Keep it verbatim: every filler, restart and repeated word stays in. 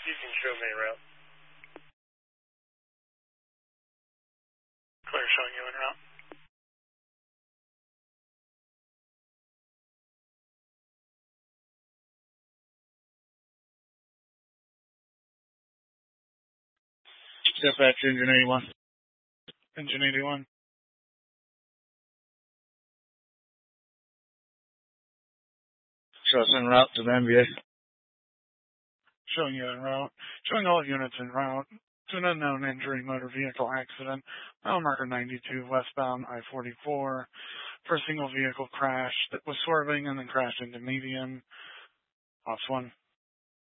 You can show me around. Clear, showing you en route. Dispatch, engine eighty-one. Engine eighty-one. Show us en route to the M V A. Showing you en route. Showing all units en route to an unknown injury motor vehicle accident. Mile marker ninety-two westbound I forty-four. For a single vehicle crash that was swerving and then crashed into median. Ops one.